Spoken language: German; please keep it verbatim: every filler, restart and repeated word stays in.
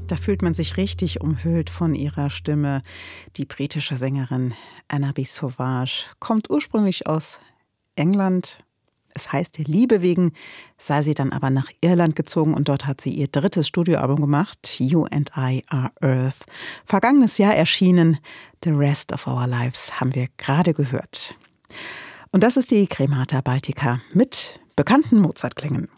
Da fühlt man sich richtig umhüllt von ihrer Stimme. Die britische Sängerin Anna B. Sauvage kommt ursprünglich aus England. Es heißt, der Liebe wegen sei sie dann aber nach Irland gezogen und dort hat sie ihr drittes Studioalbum gemacht, You and I Are Earth. Vergangenes Jahr erschienen, The Rest of Our Lives haben wir gerade gehört. Und das ist die Cremata Baltica mit bekannten Mozart-Klängen.